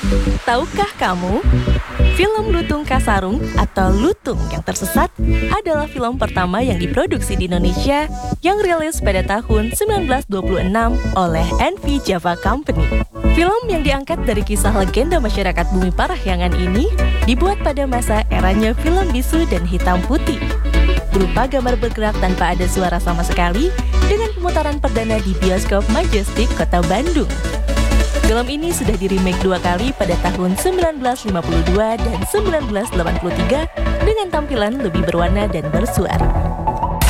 Tahukah kamu, film Lutung Kasarung atau Lutung yang Tersesat adalah film pertama yang diproduksi di Indonesia yang rilis pada tahun 1926 oleh NV Java Company. Film yang diangkat dari kisah legenda masyarakat Bumi Parahyangan ini dibuat pada masa eranya film bisu dan hitam putih, berupa gambar bergerak tanpa ada suara sama sekali, dengan pemutaran perdana di bioskop Majestic Kota Bandung. Film ini sudah di-remake 2 kali pada tahun 1952 dan 1983 dengan tampilan lebih berwarna dan bersuara.